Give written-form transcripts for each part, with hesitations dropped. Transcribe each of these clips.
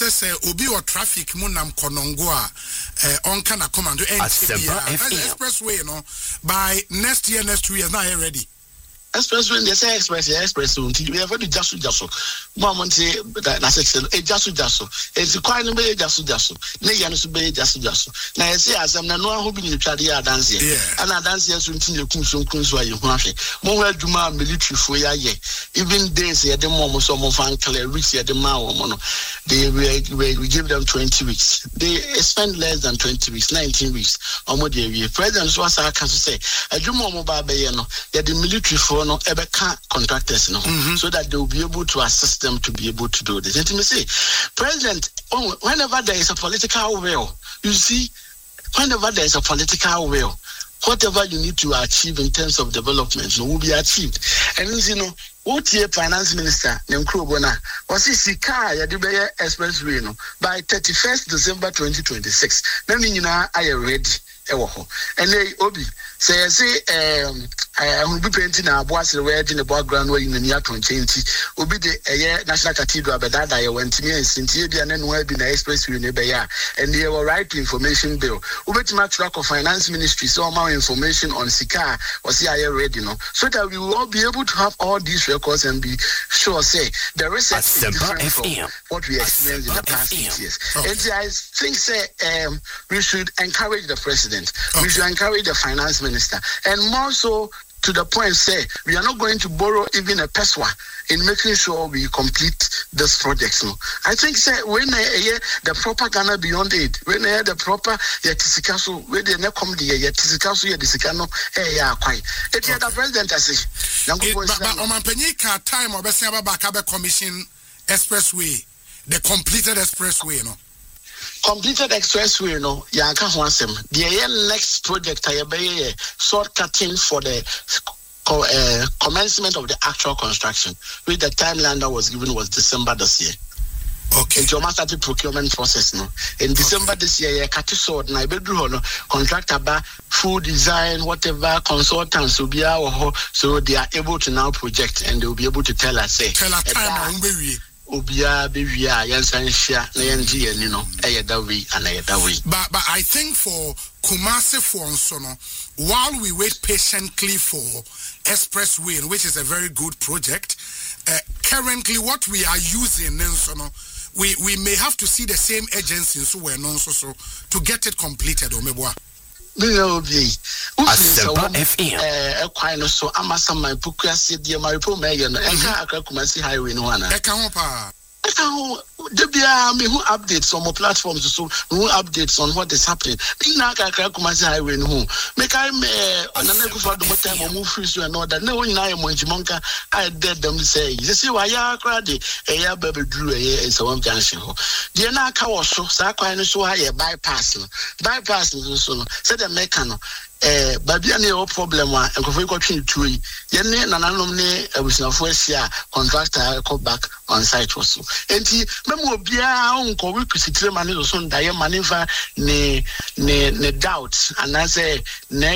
says obi or traffic munam konongoa on kana commando expressway, you know, by next year, next 2 years, now you're ready. Expressway, they say expressway. We have already just. Mama say that just. It's quite a bit just. Ne yanusu be just. Now I say as I'm no who be the dance here. And I dance here soon to kunso you want. More Juma military for ye. Even days here the mom so more fan clear weeks here the man we give them 20 weeks. They spend less than 20 weeks, 19 weeks. President was I can say a Juma mobile no the military for no ever can't contractors so that they will be able to assist them to be able to do this. And to me say, President, whenever there is a political will, you see, whenever there is a political will, whatever you need to achieve in terms of development will be achieved. And you know, what year finance minister Nemkrobona was he car ya Dibaya expressway by 31st December 2026. Then I am ready. And they Obi say I will be painting our boss red in the background where in the year 2020 will be the National Cathedral, but that I went to me and Cynthia and then will be the expressway in the and they were right to information bill. Over to my track of finance ministry, so more information on Sika or CIA ready, so that we will all be able to have all these records and be sure say the research is different from what we experienced in the past 8 years. And I think we should encourage the president, we should encourage the finance minister, and more so to the point say we are not going to borrow even a peswa in making sure we complete this project. I think say when the proper Ghana beyond aid, when the proper yetisikaso, when they not come the yetisikaso yetisicano quite. It's the president I say. But on Penika time or Besaba Bakabe Commission Expressway, the completed expressway, Completed expressway, Yanka Hansem. The next project, I be shortcutting for the commencement of the actual construction, which the timeline that was given was December this year. Okay. It's almost started procurement process in December this year. Cut short. Na bedroom contractor ba full design whatever consultants will be our so they are able to now project and they will be able to tell us time Obia Bivia Yansansha Nayanji and But I think for Kumasi for Onsono, while we wait patiently for Expressway, which is a very good project, currently what we are using we may have to see the same agencies so we're non so to get it completed or maybe. Asempa FM. Quite so Amasa my Puka said, dear Maripo Megan, and Kumasi Highway no one. Who updates on more platforms so who updates on what is happening. Kumasi Highway no. Make I another for the time or move free so and all that. No one I am Monjimonka. I did them say, you see why ya crowdy a ya baby drew a year in some junction. Dear Naka was so Sakwa so high bypass so said the mechano. Baby, no problem. And if we got to Yenny and Anonymne was no first year contractor call back on site also. And he Memo Bia uncle we could see money or son diamond ne doubts and I say nay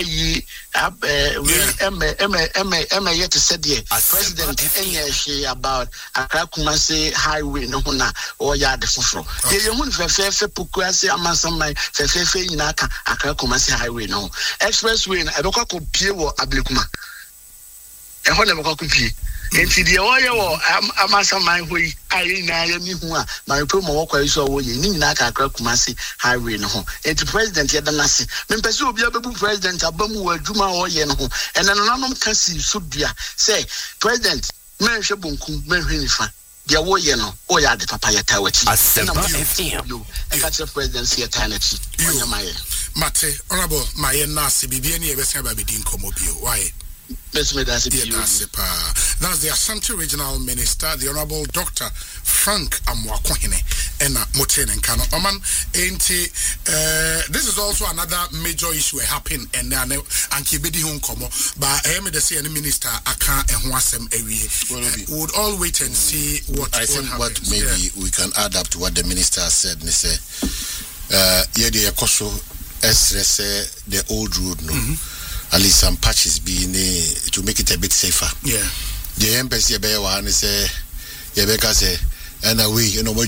Emma yet said ye President Enye about Kumasi Highway no huna or yard the fufro. The young Fefe Pukwasi Amasa my Fefe Inaka Kumasi Highway no. Expressway I don't call Pie or Ablikuma. And what never call Pie. And the oil Amasa my way, I know my promo walk I saw you Naka Kumasi Highway no. And the president Yadanasi. Members will be able to president Abamu Juma or Yeno. And an anonymous Cassie Subia say, President, Mary Shabunku, Mary Hinifa. Dia wo ye no o ya de papa ya tawachi Asempa FM e ka che presidency eternity onya maye mate honorable maye na se bibia ne e besia ba bedin komo bio why that's the Ashanti Regional Minister, the Honorable Dr. Frank Amwakohene, and Moten and Kano Oman. This is also another major issue happening, and Kibedi Hong Komo, but I am the same minister, Aka and Wasem Ewie. We would all wait and see what I think what maybe we can add up to what the minister said. He said, Yedi Akoso Esrese, the old road, no. At least some patches being to make it a bit safer. Yeah. The embassy say Yebeka say and away,